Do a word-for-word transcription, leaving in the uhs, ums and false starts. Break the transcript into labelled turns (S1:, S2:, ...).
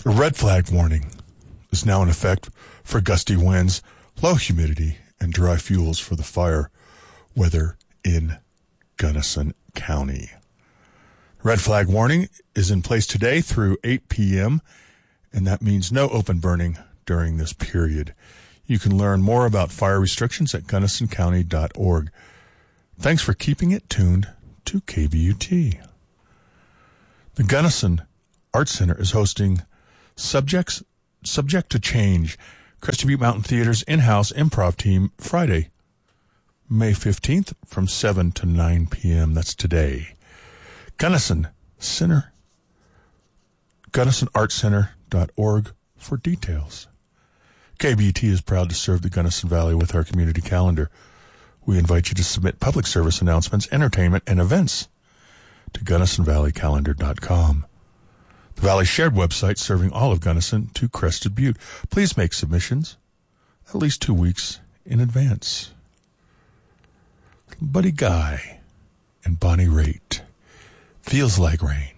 S1: A red flag warning is now in effect for gusty winds, low humidity, and dry fuels for the fire weather in Gunnison County. Red flag warning is in place today through eight p.m., and that means no open burning during this period. You can learn more about fire restrictions at gunnison county dot org. Thanks for keeping it tuned to K B U T. The Gunnison Arts Center is hosting Subjects Subject to Change, Crested Butte Mountain Theater's in-house improv team, Friday, May fifteenth from seven to nine p.m. That's today. Gunnison Center, gunnison arts center dot org for details. K B U T is proud to serve the Gunnison Valley with our community calendar. We invite you to submit public service announcements, entertainment, and events to gunnison valley calendar dot com. The Valley shared website serving all of Gunnison to Crested Butte. Please make submissions at least two weeks in advance. Buddy Guy and Bonnie Raitt. Feels Like Rain.